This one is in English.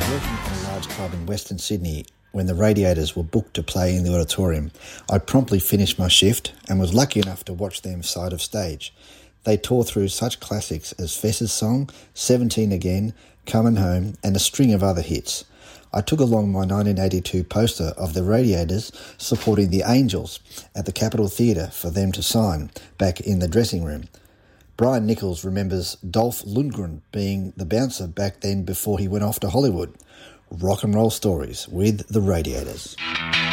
Working in a large club in Western Sydney when the Radiators were booked to play in the auditorium, I promptly finished my shift and was lucky enough to watch them side of stage. They tore through such classics as Fess's song, 17 Again, Coming Home, and a string of other hits. I took along my 1982 poster of the Radiators supporting the Angels at the Capitol Theatre for them to sign back in the dressing room. Brian Nichols remembers Dolph Lundgren being the bouncer back then before he went off to Hollywood. Rock and roll stories with the Radiators.